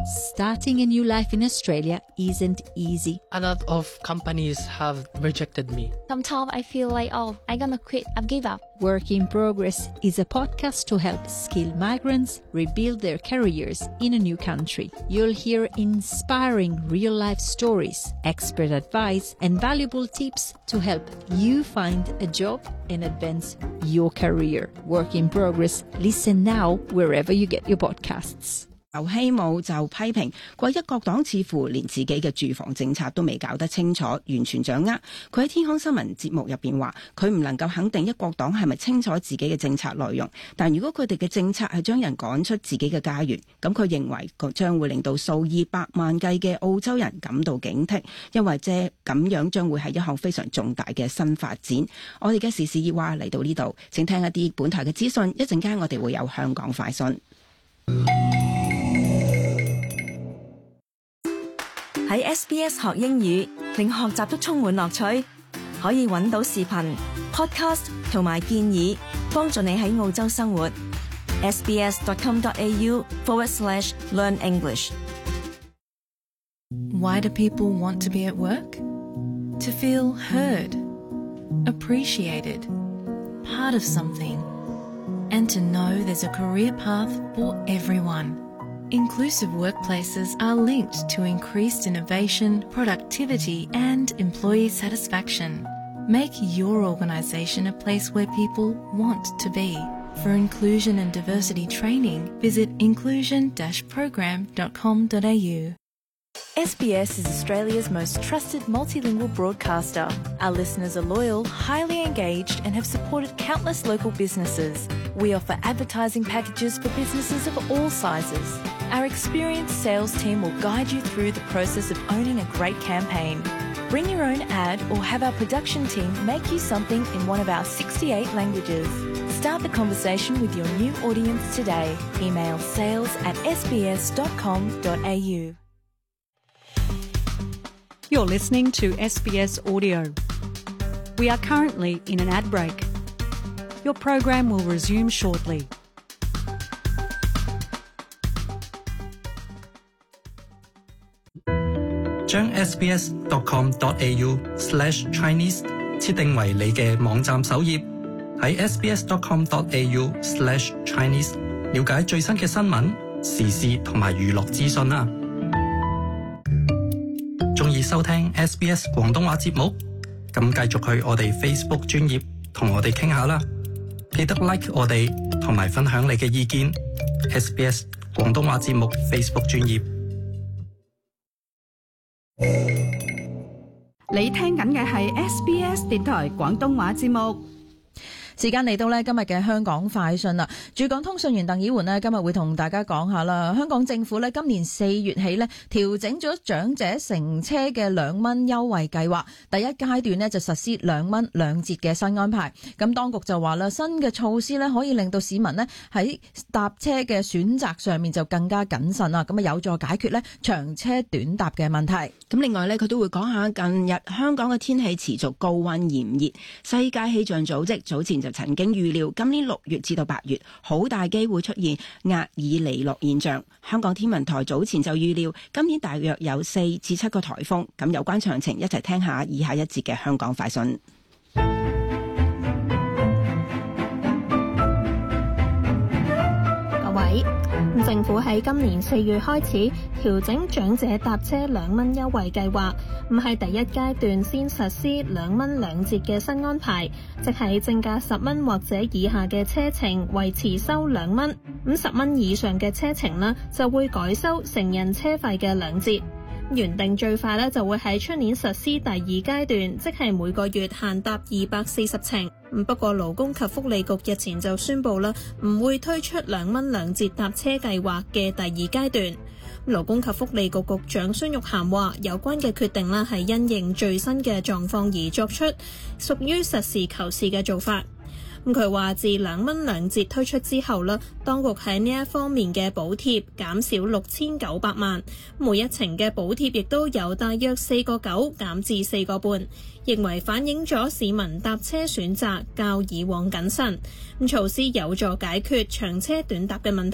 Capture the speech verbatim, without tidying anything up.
Starting a new life in Australia isn't easy. A lot of companies have rejected me. Sometimes I feel like, oh, I'm gonna quit, I've give up. Work in Progress is a podcast to help skilled migrants rebuild their careers in a new country. You'll hear inspiring real-life stories, expert advice, and valuable tips to help you find a job and advance your career. Work in Progress. Listen now wherever you get your podcasts. 由希姆就批評過一國黨似乎連自己嘅住房政策都未搞得清楚，完全掌握。佢喺天空新聞節目入邊話，佢唔能夠肯定一國黨係咪清楚自己嘅政策內容，但如果佢哋嘅政策係將人趕出自己嘅家園，咁佢認為將會令到數以百萬計嘅澳洲人感到警惕，因為這咁樣將會係一項非常重大嘅新發展。我哋嘅時事熱話嚟到呢度，請聽一啲本台嘅資訊，一陣間我哋會有香港快訊。 喺 S B S 學英語，令學習都充滿樂趣。可以揾到視頻、podcast 同埋建議，幫助你喺澳洲生活。sbs.com.au forward slash learn English. Why do people want to be at work? To feel heard, appreciated, part of something, and to know there's a career path for everyone.Inclusive workplaces are linked to increased innovation, productivity, and employee satisfaction. Make your organisation a place where people want to be. For inclusion and diversity training, visit inclusion dash program dot com dot a u. S B S is Australia's most trusted multilingual broadcaster. Our listeners are loyal, highly engaged, and have supported countless local businesses. We offer advertising packages for businesses of all sizes. Our experienced sales team will guide you through the process of owning a great campaign. Bring your own ad or have our production team make you something in one of our sixty-eight languages. Start the conversation with your new audience today. Email sales at s b s dot com dot a u. You're listening to S B S Audio. We are currently in an ad break. Your program will resume shortly. 將 sbs.com.au slash Chinese 設定為你嘅網站首頁，喺 sbs.com.au slash Chinese 了解最新嘅新聞、時事同埋娛樂資訊啦。鍾意收聽 S B S 廣東話節目？咁繼續去我哋 Facebook 專頁同我哋傾下啦。記得 like 我哋同埋分享你嘅意見。S B S 廣東話節目 Facebook 專頁。 你聽緊嘅係 S B S 電台廣東話節目。 時間嚟到呢今日嘅香港快訊啦。駐港通訊員鄧以媛呢今日會同大家講下啦。香港政府呢今年四月起呢調整咗長者乘車嘅兩蚊優惠計劃，第一階段呢就實施兩蚊兩折嘅新安排。咁當局就話啦，新嘅措施呢可以令到市民呢喺搭車嘅選擇上面就更加謹慎啦，咁啊有助解決呢長車短搭嘅問題。 咁另外呢，佢都會講下近日香港嘅天氣持續高溫炎熱，世界氣象組織早前就曾經預料今年六月至到八月好大機會出現厄爾尼諾現象。香港天文台早前就預料今年大約有四至七個颱風。咁有關詳情一齊聽下以下一節嘅香港快訊。 各位，政府喺今年四月開始調整長者搭車兩蚊優惠計劃，唔係第一階段先實施兩蚊兩折嘅新安排，即係正價十蚊或者以下嘅車程維持收兩蚊，五十蚊以上嘅車程呢就會改收成人車費嘅兩折。原定最快呢就會喺出年實施第二階段，即係每個月限搭二百四十程。不過勞工及福利局日前就宣布啦，唔會推出兩蚊兩折搭車計劃嘅第二階段。勞工及福利局局長孫玉菡話，有關嘅決定啦係因應最新嘅狀況而作出，屬於實事求是嘅做法。咁佢話自兩蚊兩折推出之後啦，當局喺呢一方面嘅補貼減少六千九百萬，每一程嘅補貼亦都有大約四個九減至四個半，認為反映咗市民搭車選擇較以往謹慎。咁措施有助解決長車短搭嘅問題。